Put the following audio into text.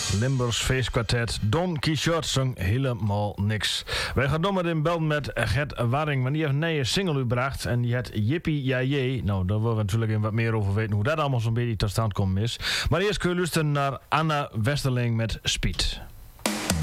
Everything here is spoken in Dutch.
Limburgs feestkwartet Don Quixote zong helemaal niks. Wij gaan door met in bel met Gert Waring, want die heeft een nieuwe single uitgebracht en die heet Jippie Ja Jee. Nou, daar willen we natuurlijk wat meer over weten hoe dat allemaal zo'n beetje tot stand komen is. Maar eerst kun je luisteren naar Anna Westerling met Speed.